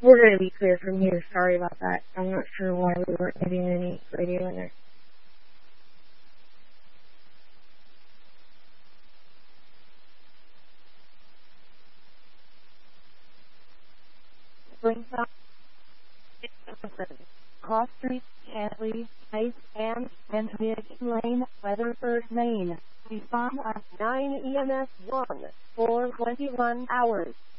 we're going to be clear from here. Sorry about that. I'm not sure why we weren't getting any radio in there. Springtown, Cross Street, Chantley, Ice, and Midge Lane, Weatherford, Maine. Respond at 9 EMS 1 for 21 hours.